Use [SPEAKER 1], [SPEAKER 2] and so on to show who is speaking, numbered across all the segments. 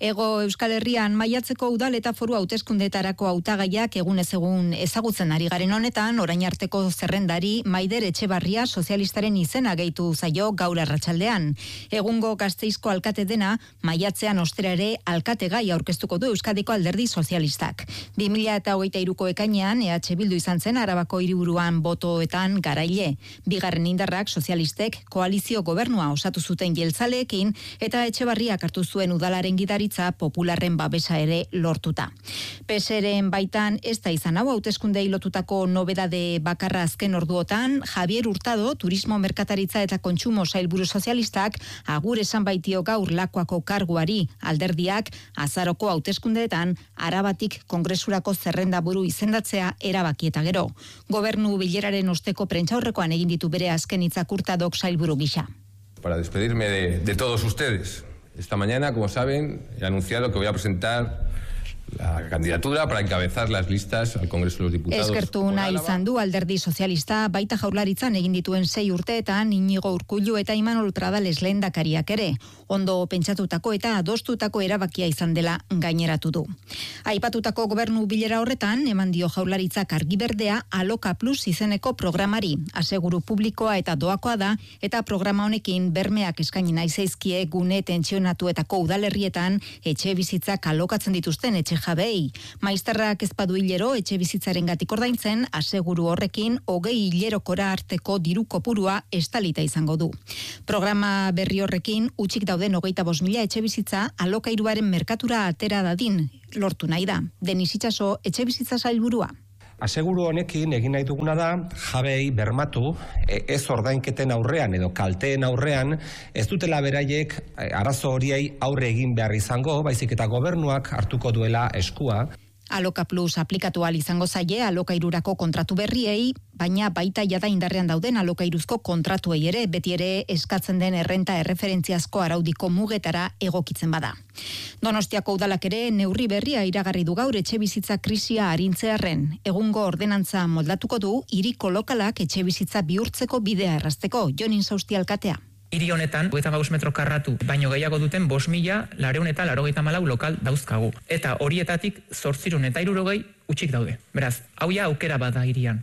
[SPEAKER 1] Hego Euskal Herrian maiatzeko udal eta foru hauteskundeetarako hautagaiak egunez egun ezagutzen ari garen honetan, orain arteko zerrendari Maider Etxebarria sozialistaren izena gehitu zaio gaur arratsaldean. Egungo Gasteizko alkate dena maiatzean ostera ere alkategai aurkeztuko du Euskadiko Alderdi Sozialistak. 2023ko ekainean EH Bildu izan zen Arabako hiriburuan botoetan garaile. Bigarren indarrak sozialistek koalizio gobernua osatu zuten jeltzaleekin eta Etxebarriak hartu zuen udalaren gidaritza popularren babesa ere lortuta. PSren baitan ez da izan hau hauteskundei lotutako nobedade bakarra azken orduotan, Javier Hurtado, Turismo, Merkataritza eta Kontsumo sailburu sozialistak agur esan baitio gaur Lakuako karguari. Alderdiak azaroko hauteskundeetan Arabatik kongresurako zerrendaburu izendatzea erabaki eta gero. Gobernu bileraren osteko prentsaurrekoan egin ditu bere azken hitzak Hurtadok sailburu gisa.
[SPEAKER 2] Para despedirme de todos ustedes. Esta mañana, como saben, he anunciado que voy a presentar la candidatura para encabezar las listas al Congreso de los Diputados.
[SPEAKER 1] Eskertu nahi izan du Alderdi Sozialista baita Jaurlaritzan egin dituen 6 urteetan Inigo Urkullu eta Imanol Pradales lehendakariak ere. Ondo pentsatutako eta adostutako erabakia izan dela gaineratu du. Aipatutako gobernu bilera horretan eman dio Jaurlaritzak argi berdea Aloka Plus izeneko programari. Aseguru publikoa eta doakoa da eta programa honekin bermeak eskaini nahi zaizkie gune tentsionatuetako udalerrietan etxe bizitzak alokatzen dituzten etxe jabei. Maizterrak ezpadu hilero etxe bizitzarengatik ordaintzen, aseguru horrekin 20 hilerokora arteko diru kopurua estalita izango du. Programa berri horrekin utzik dauden 25.000 etxe bizitza alokairuaren merkatura atera dadin lortu nahi da. Denis Itxaso, etxe bizitza sailburua.
[SPEAKER 3] Aseguru honekin egin nahi duguna da jabei bermatu ez ordainketen aurrean edo kalteen aurrean ez dutela beraiek arazo horiei aurre egin behar izango, baizik eta gobernuak hartuko duela eskua.
[SPEAKER 1] Aloka Plus aplikatu ahal izango zaie alokairurako kontratu berriei, baina baita jada indarrean dauden alokairuzko kontratuei ere, beti ere eskatzen den errenta erreferentziazko araudiko mugetara egokitzen bada. Donostiako udalak ere neurri berria iragarri du gaur etxe bizitza krisia arintzearren. Egungo ordenantza moldatuko du hiriko lokalak etxe bizitza bihurtzeko bidea errazteko. Jonin Sausti alkatea.
[SPEAKER 4] Hiri honetan, 25 metro karratu baino gehiago duten 5.494 lokal dauzkagu. Eta horietatik 860 utzik daude. Beraz, hau ja aukera bada hirian.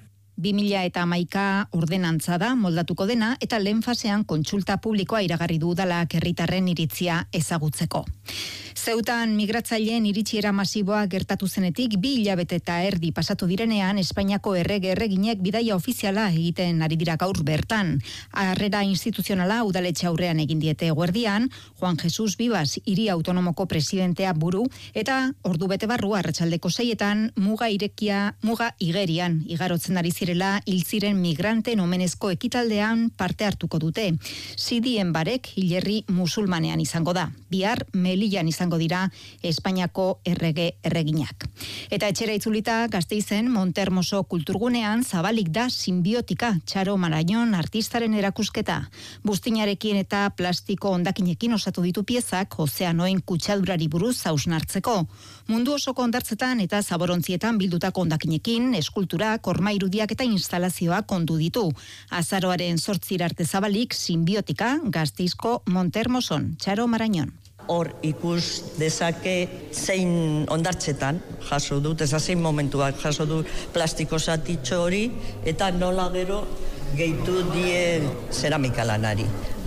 [SPEAKER 1] 2011 ordenantza da moldatuko dena eta lehen fasean kontsulta publikoa iragarri du udalak herritarren iritzia ezagutzeko. Zeutan migratzaileen iritsiera masiboa gertatu zenetik 2 hilabete eta erdi pasatu direnean Espainiako erreginek bidaia ofiziala egiten ari dira gaur bertan. Harrera instituzionala udaletxe aurrean egin diete eguerdian, Juan Jesus Vivas hiri autonomoko presidentea buru eta ordu bete barru arratsaldeko 6etan muga igerian igarotzen ari zirela hil ziren migranten omenezko ekitaldean parte hartuko dute. Sidien barek hilerri musulmanean izango da. Bihar Melillan izango dira Espainiako erreginak. Eta etxera itzulita Gasteizen Montermoso kulturgunean zabalik da Sinbiotika Txaro Marañon artistaren erakusketa. Buztinarekin eta plastiko hondakinekin osatu ditu piezak ozeanoen kutsadurari buruz hausnartzeko. Mundu osoko hondartzetan eta zaborontzietan bildutako hondakinekin eskultura, korma irudiak eta instalazioak ondu ditu. Azaroaren 8 arte zabalik Sinbiotika Gasteizko Montermoson Txaro Marañon.
[SPEAKER 5] Hor ikus dezake zein hondartzetan jaso dut, ez zein momentuak jaso du plastiko zatitxo hori, eta nola gero gehitu die zeramika lanari.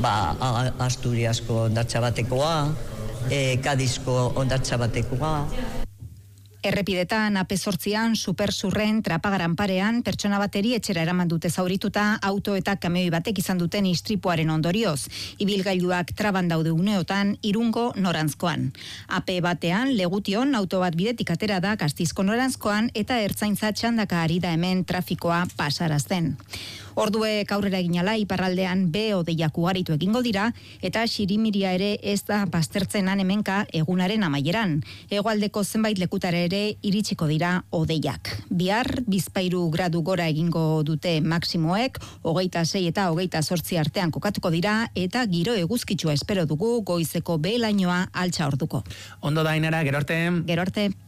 [SPEAKER 5] Asturiasko hondartza batekoa, Kadizko hondartza batekoa.
[SPEAKER 1] Errepidetan AP8an Supersurren Trapagaran parean pertsona bateri etxera eraman dute zaurituta auto eta kamioi batek izan duten istripuaren ondorioz. Ibilgailuak traban daude uneotan Irungo noranzkoan. AP batean Legution auto bat bidetik atera da Gasteizko noranzkoan eta ertzaintza txandaka ari da hemen trafikoa pasarazten. Orduek aurrera eginala iparraldean hodeiak ugaritu egingo dira eta xirimiria ere ez da baztertzen hemenka egunaren amaieran. Hegoaldeko zenbait lekutara ere iritsiko dira hodeiak. Bihar 2 gradu gora egingo dute maksimoek, 26 eta 28 artean kokatuko dira eta giro eguzkitsua espero dugu goizeko behelainoa altxa orduko.
[SPEAKER 4] Ondo da Ainara, gero arte.
[SPEAKER 1] Gero arte.